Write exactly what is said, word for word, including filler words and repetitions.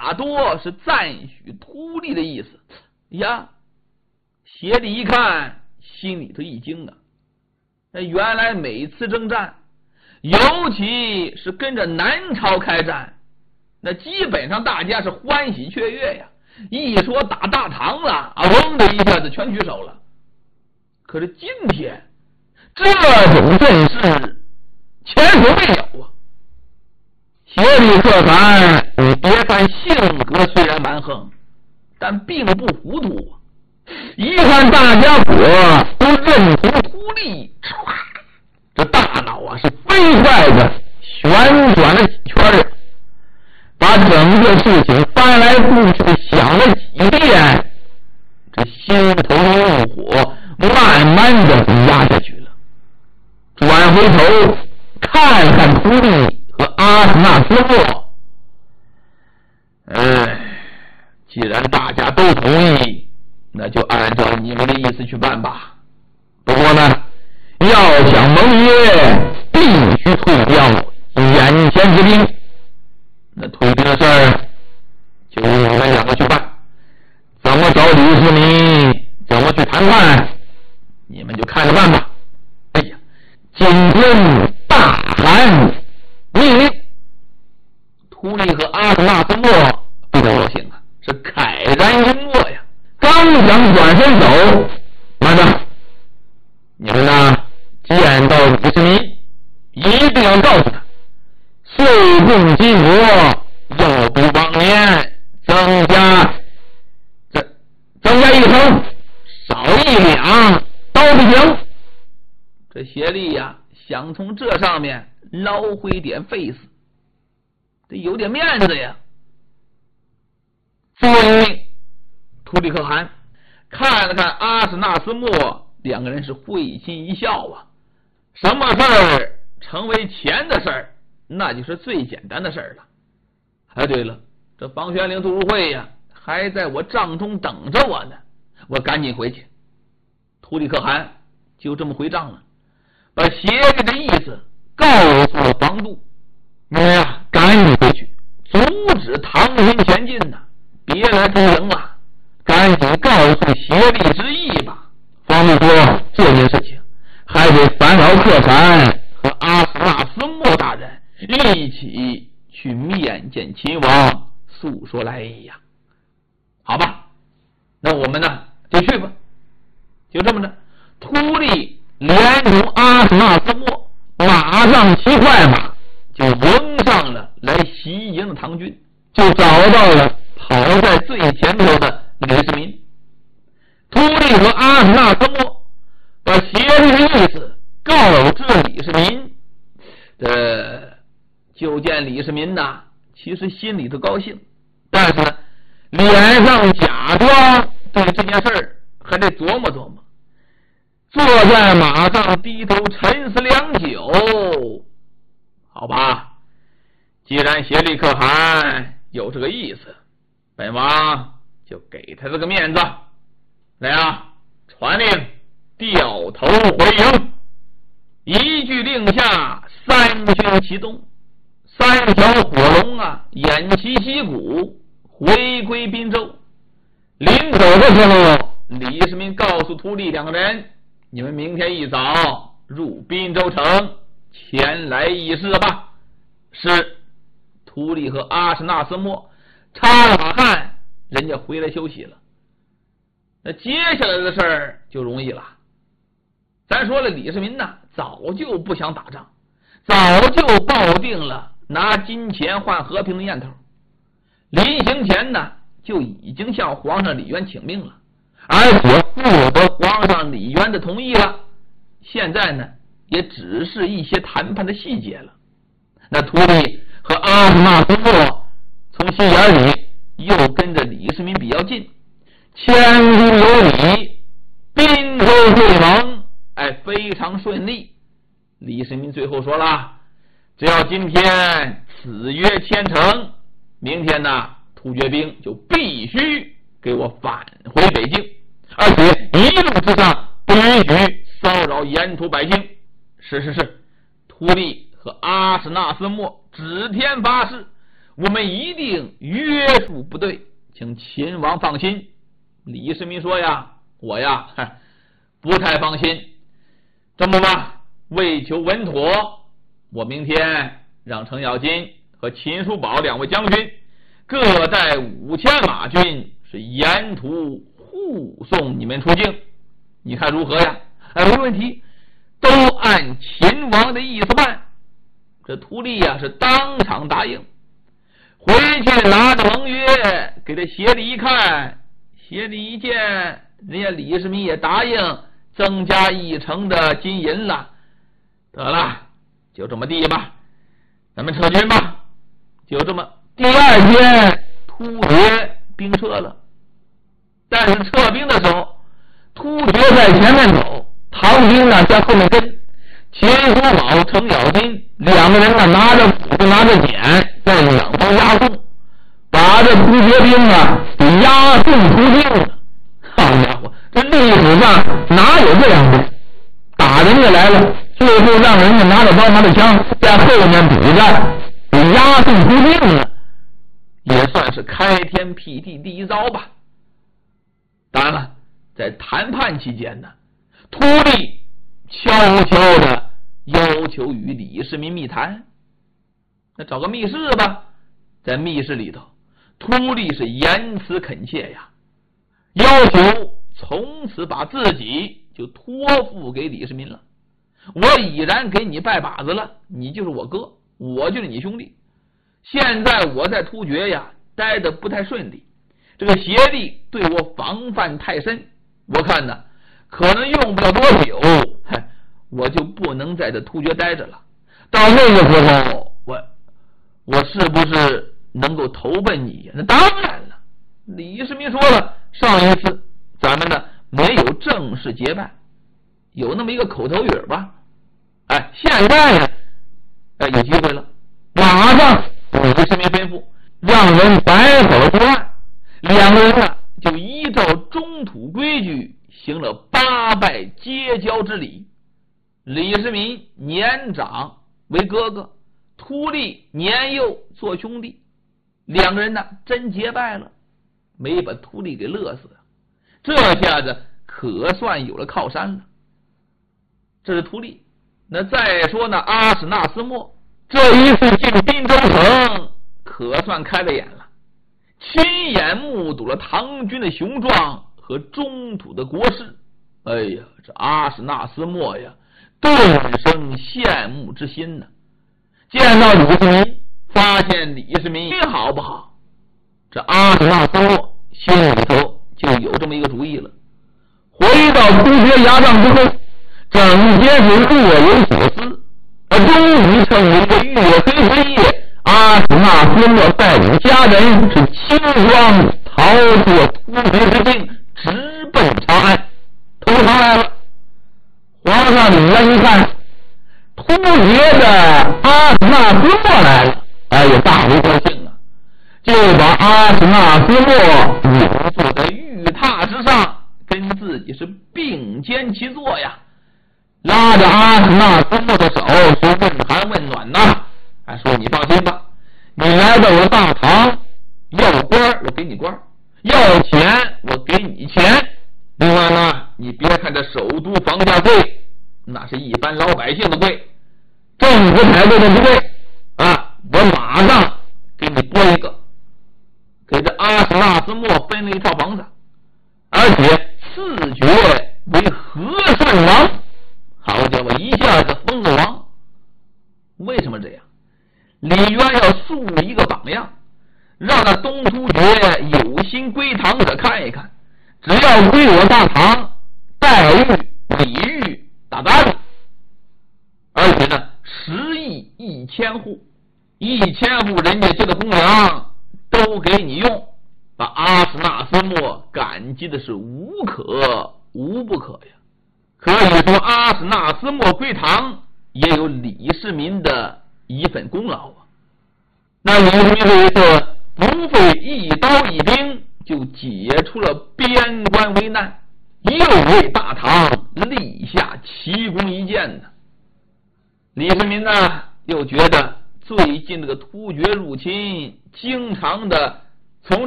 大多是赞许秃利的意思呀。协力一看，心里头一惊啊！那原来每次征战，尤其是跟着南朝开战，那基本上大家是欢喜雀跃呀。一说打大唐了啊，嗡的一下子全举手了。可是今天这种阵势前所未有啊！协力可汗，你别看性格虽然蛮横，但并不糊涂啊。一看大家伙都认同秃利，这大脑啊是飞快的旋转了几圈儿，把整个事情翻来覆去想了几遍，这心头的怒火慢慢的压下去了。转回头看看秃利和阿史那斯莫，哎，既然大家都同意，那就按照你们的意思去办吧。不过呢，要想盟约，必须退掉眼前之兵。那退兵的事儿，就由你们两个去办。怎么找李世民，怎么去谈判，你们就看着办吧。哎呀，今天大汗命令，秃利和阿史那斯莫非常高兴啊，是慨然沉默呀。刚想转身走，慢着，你们呢，见到李世民一定要告诉他，岁贡金国要比往年增加增增加一成，少一两都不行。这协力呀，想从这上面捞回点费斯，得有点面子呀。遵命。秃利可汗看了看阿史那斯莫，两个人是会心一笑啊。什么事儿成为钱的事儿，那就是最简单的事儿了。哎，对了，这房玄龄、杜如晦呀，还在我帐中等着我呢，我赶紧回去。秃利可汗就这么回帐了，把协力的意思告诉了房度。你呀，赶紧回去，阻止唐军前进呐，别来追营了。赶紧告诉协力之意吧。方度说，这件事情还得烦劳可汗和阿史那斯莫大人一起去面见秦王，诉说来意呀。好吧，那我们呢就去吧。就这么着，秃利连同阿史那斯莫马上骑快马，就迎上了来袭营的唐军，就找到了跑在最前头的李世民。秃利和阿史那斯莫把协力的意思告知李世民，呃，就见李世民呐，其实心里头高兴，但是呢，脸上假装对这件事儿还得琢磨琢磨，坐在马上低头沉思良久。好吧，既然协力可汗有这个意思，本王就给他这个面子。来啊，传令掉头回营。一句令下，三军齐动，三条火龙啊，偃旗息鼓，回归滨州。临走的时候，李世民告诉秃利两个人，你们明天一早入滨州城，前来议事吧。是。秃利和阿史那斯莫擦了把汗，人家回来休息了。那接下来的事儿就容易了。咱说了，李世民呢，早就不想打仗，早就抱定了拿金钱换和平的念头。临行前呢，就已经向皇上李渊请命了，而且获得皇上李渊的同意了。现在呢，也只是一些谈判的细节了。那秃利和阿史那斯莫从心眼里又跟着李世民比较近，千古有礼，滨州会盟，哎，非常顺利。李世民最后说了，只要今天此约签成，明天呢，突厥兵就必须给我返回北京，而且一路之上不允许骚扰沿途百姓。是是是，秃利和阿史那斯莫指天发誓， 我们一定约束部队，请秦王放心。李世民说呀，我呀不太放心。这么吧，为求稳妥，我明天让程咬金和秦叔宝两位将军各带五千马军，是沿途护送你们出境，你看如何呀？哎，没问题，都按秦王的意思办。这秃利呀是当场答应，回去拿着盟约给他协理一看，协理一见，人家李世民也答应增加一成的金银了。得了，就这么地吧，咱们撤军吧。就这么，第二天突厥兵撤了，但是撤兵的时候，突厥在前面走，唐兵呢在后面跟。秦叔宝、程咬金两个人呢拿着斧子拿着锏在两方押送，把这突厥兵呢给押送出境了。好家伙，这历史上哪有这样的？打人家来了，最后让人家拿着刀拿着枪在后面堵着，给押送出境了，也算是开天辟地第一招吧。当然了，在谈判期间呢，秃利悄悄的要求与李世民密谈，那找个密室吧。在密室里头，秃利是言辞恳切呀，要求从此把自己就托付给李世民了。我已然给你拜把子了，你就是我哥，我就是你兄弟。现在我在突厥呀待得不太顺利，这个邪帝对我防范太深，我看呢可能用不了多久，我就不能在这突厥待着了。到那个时候，我我是不是能够投奔你？那当然了。李世民说了，上一次咱们呢没有正式结拜，有那么一个口头语吧。哎，现在呢，哎有机会了，马上李世民吩咐让人摆好桌案，两个人呢就依照中土规矩行了八拜结交之礼。李世民年长为哥哥，秃利年幼做兄弟，两个人呢真结拜了，没把秃利给乐死。这下子可算有了靠山了。这是秃利。那再说呢，阿史那思莫这一次进滨州城，可算开了眼了，亲眼目睹了唐军的雄壮和中土的国势。哎呀，这阿史那思莫呀顿生羡慕之心呢。见到李世民，发现李世民好不好，这阿史那思莫心里头就有这么一个主意了。回到突厥牙帐之后，整天是若有所思，而终于趁着一个月黑之夜，阿史那思莫带领家人是轻装逃过突厥之境，直奔长安。投降来了。皇上领来一看，突厥的阿史那思莫来了，哎呀，大为高兴啊，就把阿史那思莫引坐在玉榻之上，跟自己是并肩齐坐呀，拉着阿史那思莫的手是问寒问暖呐，还说你放心吧，你来到我大唐，要官我给你官，要钱我给你钱。另外呢，你别看这首都房价贵，那是一般老百姓的贵，政府采购的不贵啊！我马上给你拨一个，给这阿史那思莫分了一套房子，而且赐爵为和顺王。好家伙，一下子封了王。为什么这样？李渊要树一个榜样，让那东突厥有心归唐者看一看，只要归我大唐，待遇礼遇大大的。而且呢，十亿一千户，一千户人家结的公粮都给你用，把阿史那思莫感激的是无可无不可呀。可以说阿史那思莫归唐也有李世民的一份功劳啊。那李世民这一次不费一刀一兵就解除了边关危难，又为大唐立下奇功一件呢。李世民呢又觉得最近这个突厥入侵，经常的